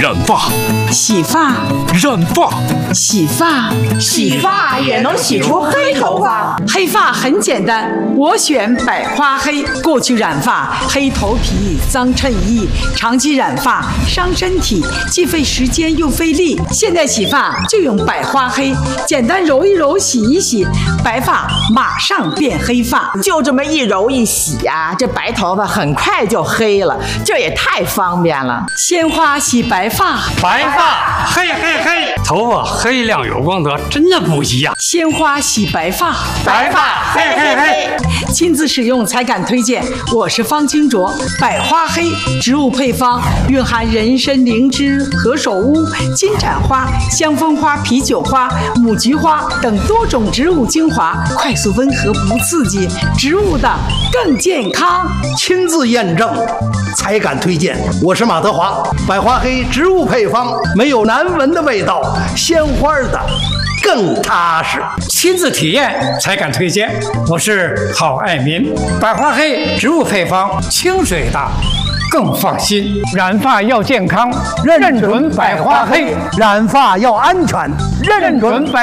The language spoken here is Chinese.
染发、 洗发、 染发、 洗发， 洗发也能洗出黑头发。 黑发很简单，我选百花黑。过去染发黑头皮脏衬衣，长期染发伤身体，既费时间又费力。现在洗发就用百花黑，简单揉一揉，洗一洗，白发马上变黑发。 就这么一揉一洗呀，这白头发很快就黑了，这也太方便了。 鲜花洗白发， 白发黑黑黑，头发黑亮有光泽，真的不一样。 鲜花洗白发， 白发黑黑黑， 亲自使用才敢推荐。我是方清卓，百花黑植物配方蕴含人参、灵芝、何首乌、金盏花、香蜂花、啤酒花、母菊花等多种植物精华，快速温和不刺激，植物的更健康。 亲自验证才敢推荐。我是马德华，百花黑植物配方，没有难闻的味道，鲜花的更踏实。 亲自体验才敢推荐。我是郝爱民，百花黑植物配方，清水大，更放心。染发要健康，认准百花黑； 染发要安全， 认准百